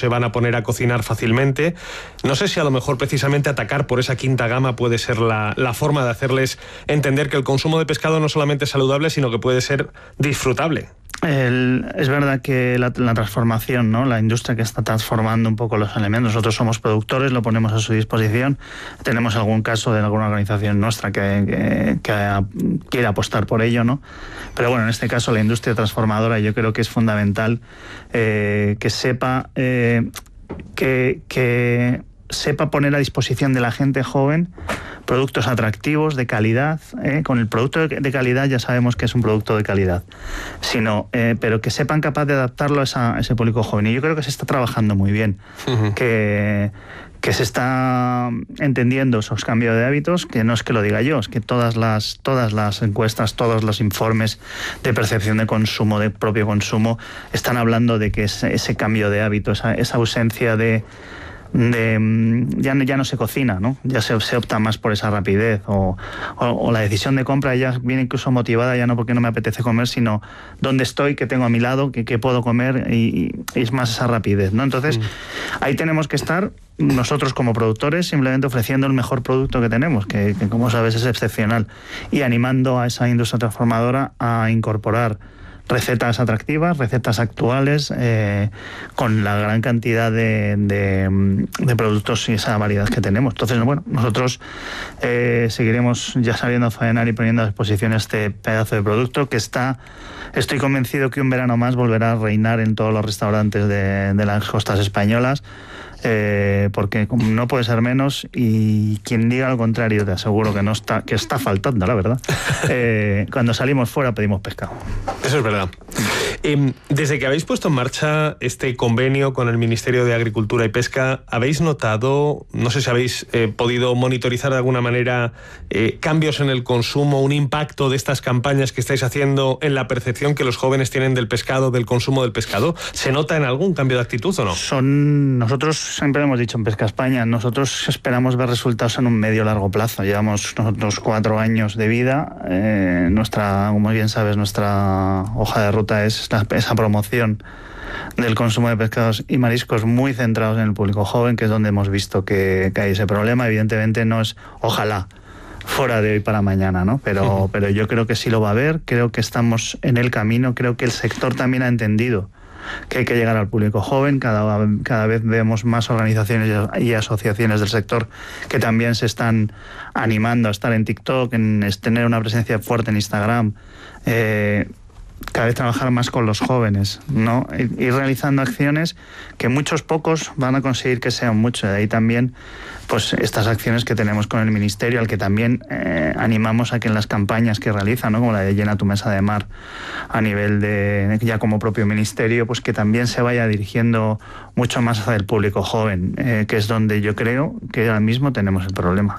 se van a poner a cocinar fácilmente. No sé si a lo mejor precisamente atacar por esa quinta gama puede ser la forma de hacerles entender que el consumo de pescado no solamente es saludable, sino que puede ser disfrutable. Es verdad que la transformación, ¿no? La industria que está transformando un poco los alimentos. Nosotros somos productores, lo ponemos a su disposición. Tenemos algún caso de alguna organización nuestra que quiere apostar por ello, ¿no? Pero bueno, en este caso la industria transformadora yo creo que es fundamental que sepa sepa poner a disposición de la gente joven productos atractivos, de calidad. Con el producto de calidad ya sabemos que es un producto de calidad, pero que sepan capaz de adaptarlo a ese público joven. Y yo creo que se está trabajando muy bien, que se está entendiendo esos cambios de hábitos, que no es que lo diga yo, es que todas las encuestas, todos los informes de percepción de consumo, de propio consumo, están hablando de que ese cambio de hábito, esa ausencia ya no se cocina, ¿no? Ya se opta más por esa rapidez o la decisión de compra ya viene incluso motivada ya no porque no me apetece comer, sino dónde estoy, qué tengo a mi lado, qué puedo comer, y es más esa rapidez, ¿no? Entonces ahí tenemos que estar nosotros como productores simplemente ofreciendo el mejor producto que tenemos, que como sabes es excepcional, y animando a esa industria transformadora a incorporar recetas atractivas, recetas actuales, con la gran cantidad de productos y esa variedad que tenemos. Entonces, bueno, nosotros seguiremos ya saliendo a faenar y poniendo a disposición este pedazo de producto que estoy convencido que un verano más volverá a reinar en todos los restaurantes de las costas españolas. Porque no puede ser menos, y quien diga lo contrario te aseguro que está faltando, la verdad. Cuando salimos fuera pedimos pescado. Eso es verdad. Desde que habéis puesto en marcha este convenio con el Ministerio de Agricultura y Pesca, ¿habéis notado, no sé si habéis podido monitorizar de alguna manera cambios en el consumo, un impacto de estas campañas que estáis haciendo en la percepción que los jóvenes tienen del pescado, del consumo del pescado? ¿Se nota en algún cambio de actitud o no? Nosotros siempre hemos dicho en Pesca España, nosotros esperamos ver resultados en un medio largo plazo. Llevamos nosotros 4 años de vida. Como bien sabes, nuestra hoja de ruta es esa promoción del consumo de pescados y mariscos muy centrados en el público joven, que es donde hemos visto que hay ese problema. Evidentemente no es, ojalá, fuera de hoy para mañana, ¿no? Pero yo creo que sí lo va a haber, creo que estamos en el camino, creo que el sector también ha entendido que hay que llegar al público joven. Cada vez vemos más organizaciones y asociaciones del sector que también se están animando a estar en TikTok, en tener una presencia fuerte en Instagram, cada vez trabajar más con los jóvenes, ¿no? Ir realizando acciones que pocos van a conseguir que sean muchos. De ahí también pues estas acciones que tenemos con el Ministerio, al que también animamos a que en las campañas que realizan, ¿no? Como la de Llena tu mesa de mar, a nivel de ya como propio Ministerio, pues que también se vaya dirigiendo mucho más hacia el público joven, que es donde yo creo que ahora mismo tenemos el problema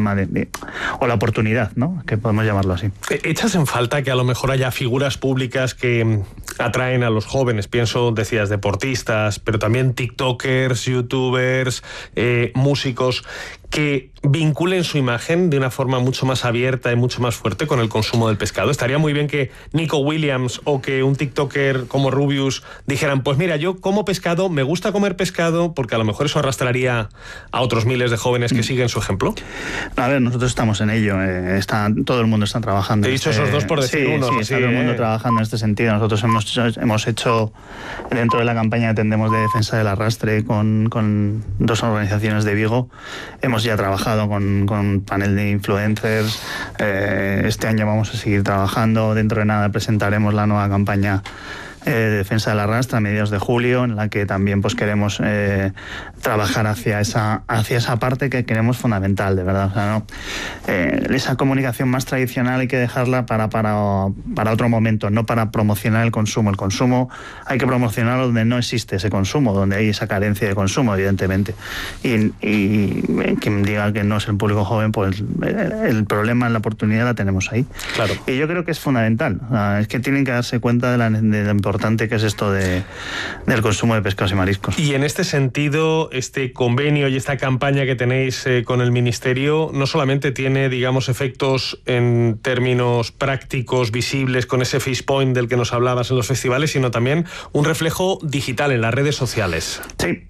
o la oportunidad, ¿no? Que podemos llamarlo así. ¿Echas en falta que a lo mejor haya figuras públicas que atraen a los jóvenes? Pienso, decías, deportistas, pero también tiktokers, youtubers, músicos, que vinculen su imagen de una forma mucho más abierta y mucho más fuerte con el consumo del pescado. Estaría muy bien que Nico Williams o que un tiktoker como Rubius dijeran, pues mira, yo como pescado, me gusta comer pescado, porque a lo mejor eso arrastraría a otros miles de jóvenes que siguen su ejemplo. A ver, nosotros estamos en ello, todo el mundo está trabajando. Te he dicho esos dos por decir uno. Sí, está todo el mundo trabajando en este sentido. Nosotros hemos hecho, dentro de la campaña que atendemos de defensa del arrastre con 2 organizaciones de Vigo, hemos ya trabajado con panel de influencers. Este año vamos a seguir trabajando. Dentro de nada presentaremos la nueva campaña de defensa del arrastre a mediados de julio, en la que también pues queremos trabajar hacia esa parte que queremos fundamental, de verdad. O sea, ¿no? Esa comunicación más tradicional hay que dejarla para otro momento, no para promocionar el consumo. El consumo hay que promocionarlo donde no existe ese consumo, donde hay esa carencia de consumo, evidentemente. Y quien diga que no es el público joven, pues el problema, la oportunidad la tenemos ahí. Claro. Y yo creo que es fundamental. O sea, es que tienen que darse cuenta de lo importante que es esto del consumo de pescados y mariscos. Y en este sentido, este convenio y esta campaña que tenéis con el Ministerio no solamente tiene, digamos, efectos en términos prácticos, visibles, con ese face point del que nos hablabas en los festivales, sino también un reflejo digital en las redes sociales. Sí,